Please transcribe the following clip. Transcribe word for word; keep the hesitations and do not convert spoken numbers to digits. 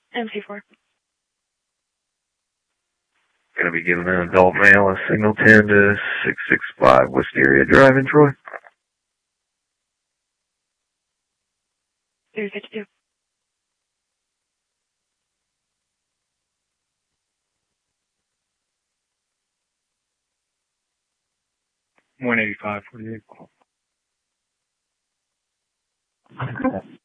M C four. Gonna be giving an adult male a signal ten to six six five Wisteria Drive in Troy. zero six two. one eighty-five forty-eight.